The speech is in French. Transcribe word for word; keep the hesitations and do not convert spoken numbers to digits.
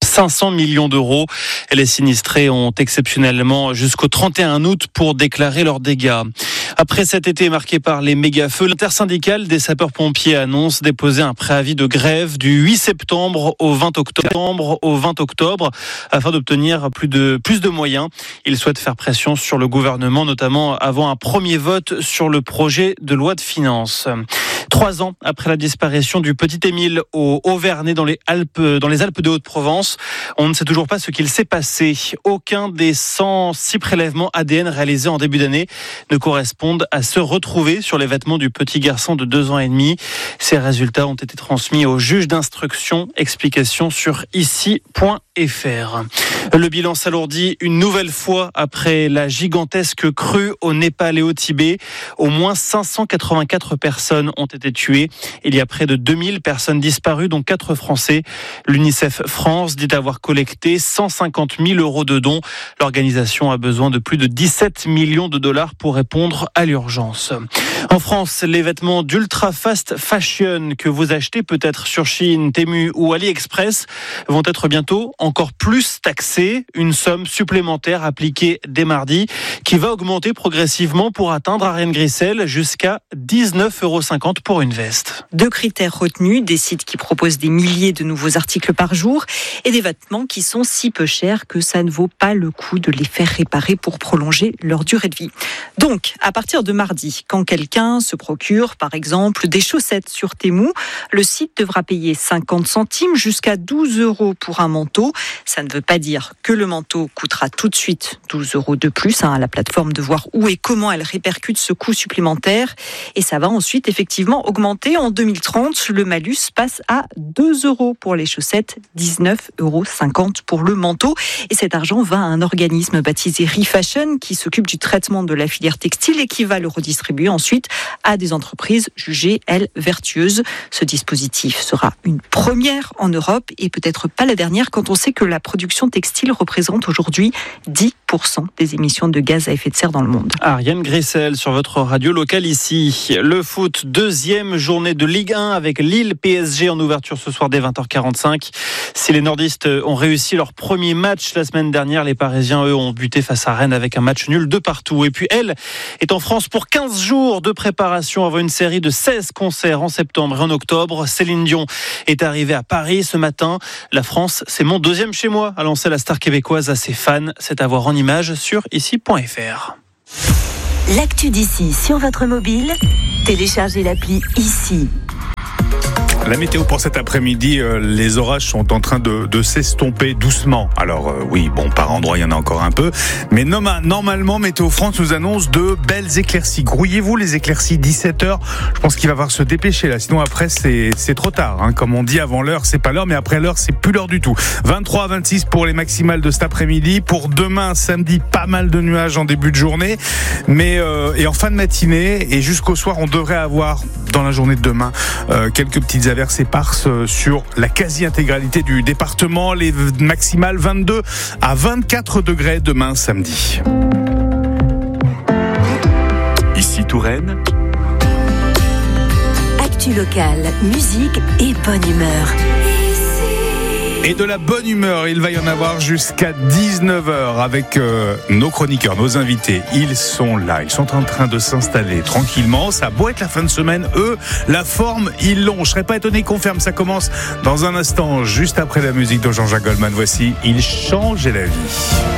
cinq cents millions d'euros. Les sinistrés ont exceptionnellement jusqu'au trente et un août pour déclarer leurs dégâts. Après cet été marqué par les méga-feux, l'intersyndicale des sapeurs-pompiers annonce déposer un préavis de grève du huit septembre au vingt octobre, au vingt octobre afin d'obtenir plus de, plus de moyens. Ils souhaitent faire pression sur le gouvernement, notamment avant un premier vote sur le projet de loi de finances. Trois ans après la disparition du petit Émile au Auvernais dans les Alpes, dans les Alpes de Haute-Provence, on ne sait toujours pas ce qu'il s'est passé. Aucun des cent six prélèvements A D N réalisés en début d'année ne correspondent à ceux retrouvés sur les vêtements du petit garçon de deux ans et demi. Ces résultats ont été transmis au juge d'instruction. Explication sur ici point f r. Le bilan s'alourdit une nouvelle fois après la gigantesque crue au Népal et au Tibet. Au moins cinq cent quatre-vingt-quatre personnes ont été tuées. Il y a près de deux mille personnes disparues, dont quatre Français. L'UNICEF France dit avoir collecté cent cinquante mille euros de dons. L'organisation a besoin de plus de dix-sept millions de dollars pour répondre à l'urgence. En France, les vêtements d'ultra fast fashion que vous achetez peut-être sur Shein, Temu ou AliExpress vont être bientôt encore plus taxés. Une somme supplémentaire appliquée dès mardi qui va augmenter progressivement pour atteindre, Ariane Grissel, jusqu'à dix-neuf euros cinquante pour une veste. Deux critères retenus, des sites qui proposent des milliers de nouveaux articles par jour et des vêtements qui sont si peu chers que ça ne vaut pas le coup de les faire réparer pour prolonger leur durée de vie. Donc, à partir de mardi, quand quelqu'un se procure, par exemple, des chaussettes sur Temu, le site devra payer cinquante centimes jusqu'à douze euros pour un manteau. Ça ne veut pas dire que le manteau coûtera tout de suite douze euros de plus, hein, à la plateforme de voir où et comment elle répercute ce coût supplémentaire. Et ça va ensuite effectivement augmenter. En deux mille trente, le malus passe à deux euros pour les chaussettes, dix-neuf euros cinquante pour le manteau. Et cet argent va à un organisme baptisé Refashion qui s'occupe du traitement de la filière textile et qui va le redistribuer ensuite à des entreprises jugées, elles, vertueuses. Ce dispositif sera une première en Europe et peut-être pas la dernière quand on sait que la production textile représente aujourd'hui dix pour cent des émissions de gaz à effet de serre dans le monde. Ariane Grissel sur votre radio locale ici. Le foot, deuxième journée de Ligue un avec Lille P S G en ouverture ce soir dès vingt heures quarante-cinq. Si les nordistes ont réussi leur premier match la semaine dernière, les Parisiens, eux, ont buté face à Rennes avec un match nul de partout. Et puis elle est en France pour quinze jours de préparation avant une série de seize concerts en septembre et en octobre. Céline Dion est arrivée à Paris ce matin. La France, c'est mon deuxième chez moi, a lancé la star québécoise à ses fans. C'est à voir en images sur ici point f r. L'actu d'ici sur votre mobile, téléchargez l'appli Ici. La météo pour cet après-midi, euh, les orages sont en train de, de s'estomper doucement. Alors euh, oui, bon, par endroits, il y en a encore un peu. Mais non, normalement, Météo France nous annonce de belles éclaircies. Grouillez-vous les éclaircies, dix-sept heures. Je pense qu'il va falloir se dépêcher là. Sinon après, c'est, c'est trop tard. Hein. Comme on dit, avant l'heure, c'est pas l'heure. Mais après l'heure, c'est plus l'heure du tout. vingt-trois à vingt-six pour les maximales de cet après-midi. Pour demain, samedi, pas mal de nuages en début de journée. Mais euh, et en fin de matinée et jusqu'au soir, on devrait avoir, dans la journée de demain, euh, quelques petites averses éparses sur la quasi-intégralité du département. Les maximales vingt-deux à vingt-quatre degrés demain samedi. Ici Touraine. Actu locale, musique et bonne humeur. Et de la bonne humeur, il va y en avoir jusqu'à dix-neuf heures avec euh, nos chroniqueurs, nos invités. Ils sont là, ils sont en train de s'installer tranquillement. Ça a beau être la fin de semaine, eux, la forme, ils l'ont. Je serais pas étonné qu'on ferme, ça commence dans un instant, juste après la musique de Jean-Jacques Goldman. Voici « Il changeait la vie ».